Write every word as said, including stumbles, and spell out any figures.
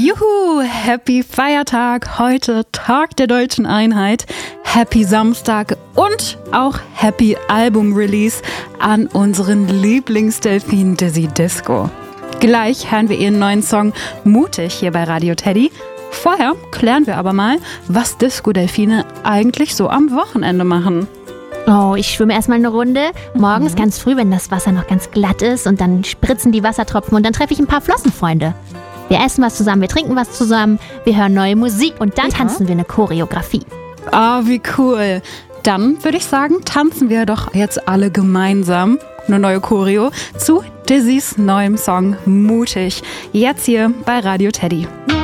Juhu, happy Feiertag, heute Tag der Deutschen Einheit, happy Samstag und auch happy Album-Release an unseren Lieblingsdelfin Dizzy Disco. Gleich hören wir ihren neuen Song Mutig hier bei Radio Teddy. Vorher klären wir aber mal, was Disco-Delfine eigentlich so am Wochenende machen. Oh, ich schwimme erstmal eine Runde. Morgens mhm. ganz früh, wenn das Wasser noch ganz glatt ist und dann spritzen die Wassertropfen und dann treffe ich ein paar Flossenfreunde. Wir essen was zusammen, wir trinken was zusammen, wir hören neue Musik und dann ja. tanzen wir eine Choreografie. Ah, oh, wie cool. Dann würde ich sagen, tanzen wir doch jetzt alle gemeinsam eine neue Choreo zu Dizzys neuem Song Mutig. Jetzt hier bei Radio Teddy.